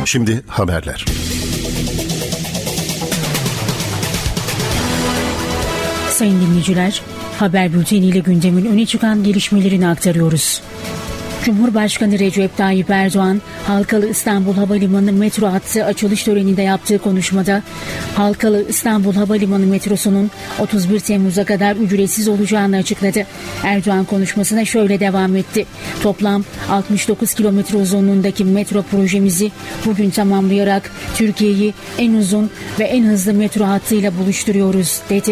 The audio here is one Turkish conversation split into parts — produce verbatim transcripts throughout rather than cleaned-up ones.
Şimdi haberler. Sayın dinleyiciler, haber bülteniyle gündemin öne çıkan gelişmelerini aktarıyoruz. Cumhurbaşkanı Recep Tayyip Erdoğan, Halkalı İstanbul Havalimanı metro hattı açılış töreninde yaptığı konuşmada, Halkalı İstanbul Havalimanı metrosunun otuz bir Temmuz'a kadar ücretsiz olacağını açıkladı. Erdoğan konuşmasına şöyle devam etti. Toplam altmış dokuz kilometre uzunluğundaki metro projemizi bugün tamamlayarak Türkiye'yi en uzun ve en hızlı metro hattıyla buluşturuyoruz, dedi.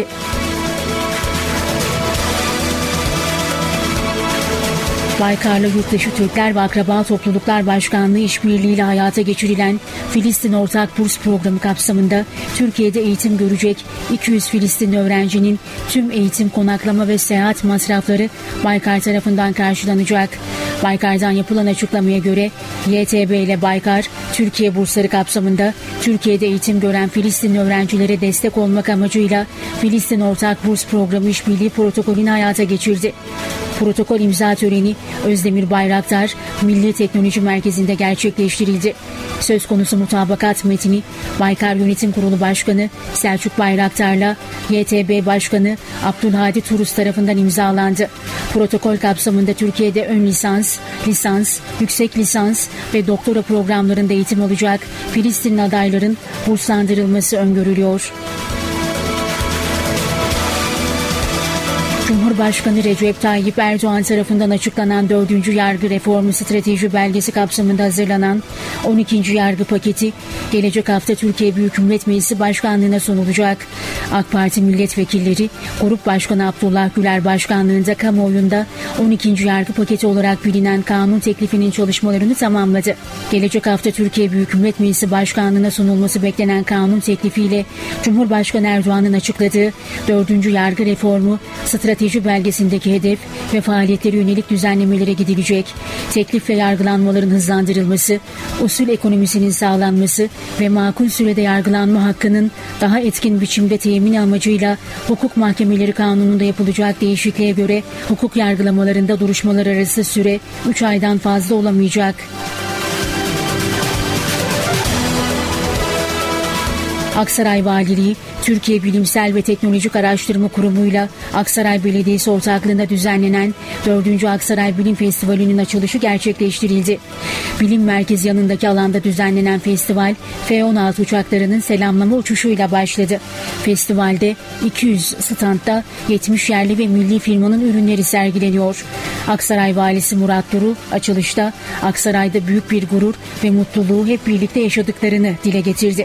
Baykar'la Yurtdışı Türkler ve Akraba Topluluklar Başkanlığı işbirliğiyle hayata geçirilen Filistin Ortak Burs Programı kapsamında Türkiye'de eğitim görecek iki yüz Filistinli öğrencinin tüm eğitim, konaklama ve seyahat masrafları Baykar tarafından karşılanacak. Baykar'dan yapılan açıklamaya göre Y T B ile Baykar, Türkiye bursları kapsamında Türkiye'de eğitim gören Filistinli öğrencilere destek olmak amacıyla Filistin Ortak Burs Programı işbirliği protokolünü hayata geçirdi. Protokol imza töreni Özdemir Bayraktar Milli Teknoloji Merkezi'nde gerçekleştirildi. Söz konusu mutabakat metni Baykar Yönetim Kurulu Başkanı Selçuk Bayraktar'la Y T B Başkanı Abdülhadi Turus tarafından imzalandı. Protokol kapsamında Türkiye'de ön lisans, lisans, yüksek lisans ve doktora programlarında eğitim alacak Filistinli adayların burslandırılması öngörülüyor. Cumhurbaşkanı Recep Tayyip Erdoğan tarafından açıklanan dördüncü Yargı Reformu Strateji Belgesi kapsamında hazırlanan on ikinci Yargı Paketi gelecek hafta Türkiye Büyük Millet Meclisi Başkanlığı'na sunulacak. AK Parti milletvekilleri Grup Başkanı Abdullah Güler Başkanlığı'nda kamuoyunda on ikinci Yargı Paketi olarak bilinen kanun teklifinin çalışmalarını tamamladı. Gelecek hafta Türkiye Büyük Millet Meclisi Başkanlığı'na sunulması beklenen kanun teklifiyle Cumhurbaşkanı Erdoğan'ın açıkladığı dördüncü Yargı Reformu Strateji Strateji belgesindeki hedef ve faaliyetleri yönelik düzenlemelere gidilecek. Teklif ve yargılanmaların hızlandırılması, usul ekonomisinin sağlanması ve makul sürede yargılanma hakkının daha etkin biçimde temini amacıyla hukuk mahkemeleri kanununda yapılacak değişikliğe göre hukuk yargılamalarında duruşmalar arası süre üç aydan fazla olamayacak. Aksaray Valiliği, Türkiye Bilimsel ve Teknolojik Araştırma Kurumu'yla Aksaray Belediyesi ortaklığında düzenlenen dördüncü Aksaray Bilim Festivali'nin açılışı gerçekleştirildi. Bilim Merkezi yanındaki alanda düzenlenen festival, F on altı uçaklarının selamlama uçuşuyla başladı. Festivalde iki yüz standta yetmiş yerli ve milli firmanın ürünleri sergileniyor. Aksaray Valisi Murat Duru açılışta Aksaray'da büyük bir gurur ve mutluluğu hep birlikte yaşadıklarını dile getirdi.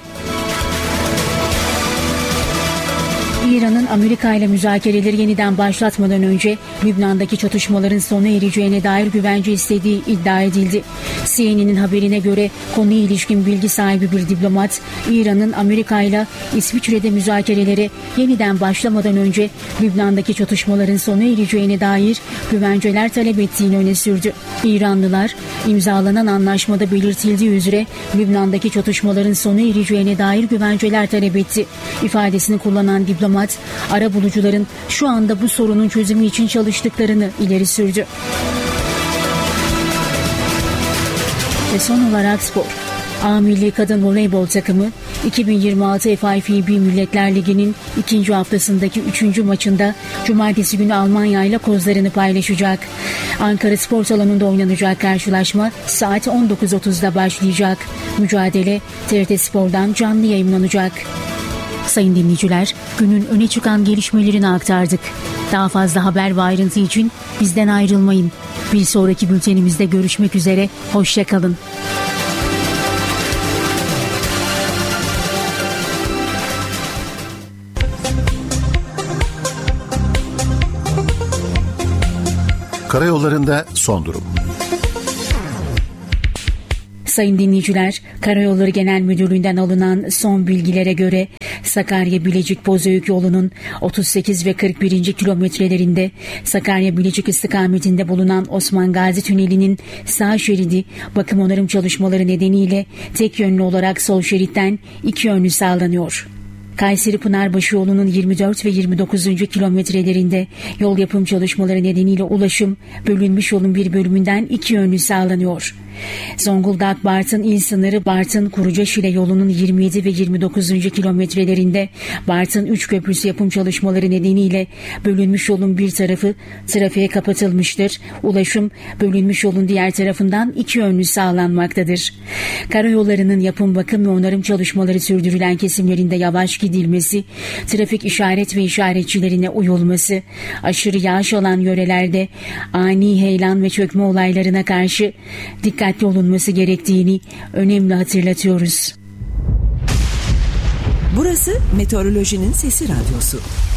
İran'ın Amerika ile müzakereleri yeniden başlatmadan önce Lübnan'daki çatışmaların sona ereceğine dair güvence istediği iddia edildi. C N N'in haberine göre konuya ilişkin bilgi sahibi bir diplomat, İran'ın Amerika ile İsviçre'de müzakerelere yeniden başlamadan önce Lübnan'daki çatışmaların sona ereceğine dair güvenceler talep ettiğini öne sürdü. İranlılar, imzalanan anlaşmada belirtildiği üzere Lübnan'daki çatışmaların sona ereceğine dair güvenceler talep etti ifadesini kullanan diplomat, arabulucuların şu anda bu sorunun çözümü için çalıştıklarını ileri sürdü. Ve son olarak spor. A Milli Kadın Voleybol takımı iki bin yirmi altı F I F B Milletler Ligi'nin ikinci haftasındaki üçüncü maçında Cumartesi günü Almanya ile kozlarını paylaşacak. Ankara Spor Salonu'nda oynanacak karşılaşma saat on dokuz otuzda başlayacak. Mücadele T R T Spor'dan canlı yayınlanacak. Sayın dinleyiciler, günün öne çıkan gelişmelerini aktardık. Daha fazla haber ve ayrıntı için bizden ayrılmayın. Bir sonraki bültenimizde görüşmek üzere, hoşça kalın. Karayollarında son durum. Sayın dinleyiciler, Karayolları Genel Müdürlüğü'nden alınan son bilgilere göre Sakarya-Bilecik-Bozüyük yolunun otuz sekiz ve kırk birinci kilometrelerinde Sakarya-Bilecik istikametinde bulunan Osman Gazi Tüneli'nin sağ şeridi bakım onarım çalışmaları nedeniyle tek yönlü olarak sol şeritten iki yönlü sağlanıyor. Kayseri-Pınarbaşı yolunun yirmi dört ve yirmi dokuzuncu kilometrelerinde yol yapım çalışmaları nedeniyle ulaşım bölünmüş yolun bir bölümünden iki yönlü sağlanıyor. Zonguldak-Bartın il sınırı Bartın-Kuruca-Şile yolunun yirmi yedi ve yirmi dokuzuncu kilometrelerinde Bartın üç köprüsü yapım çalışmaları nedeniyle bölünmüş yolun bir tarafı trafiğe kapatılmıştır. Ulaşım bölünmüş yolun diğer tarafından iki yönlü sağlanmaktadır. Karayollarının yapım, bakım ve onarım çalışmaları sürdürülen kesimlerinde yavaş gidilmesi, trafik işaret ve işaretçilerine uyulması, aşırı yağış alan yörelerde ani heyelan ve çökme olaylarına karşı dikkatli olunması gerektiğini önemli hatırlatıyoruz. Burası Meteorolojinin Sesi Radyosu.